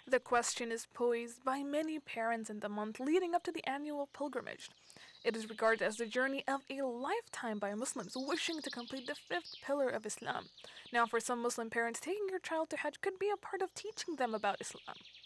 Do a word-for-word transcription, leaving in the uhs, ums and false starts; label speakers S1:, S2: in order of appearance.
S1: The question is posed by many parents in the month leading up to the annual pilgrimage. It is regarded as the journey of a lifetime by Muslims wishing to complete the fifth pillar of Islam. Now, for some Muslim parents, taking your child to Hajj could be a part of teaching them about Islam.